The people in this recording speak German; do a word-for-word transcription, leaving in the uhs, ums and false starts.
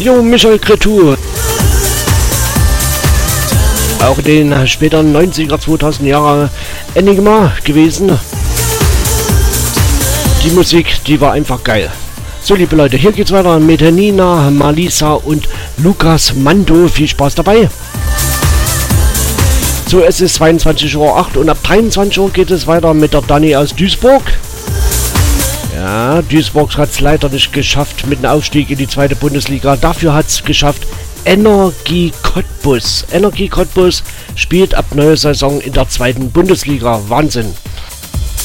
Jo, Michael Cretu. Auch in den späteren neunziger, zweitausend Jahre Enigma gewesen. Die Musik, die war einfach geil. So, liebe Leute, hier geht's weiter mit Nina, Malisa und Lukas Mando. Viel Spaß dabei. So, es ist zweiundzwanzig Uhr acht und ab dreiundzwanzig Uhr geht es weiter mit der Dani aus Duisburg. Ja, Duisburg hat es leider nicht geschafft mit dem Aufstieg in die zweite Bundesliga. Dafür hat es geschafft Energie Cottbus. Energie Cottbus spielt ab neuer Saison in der zweiten Bundesliga. Wahnsinn.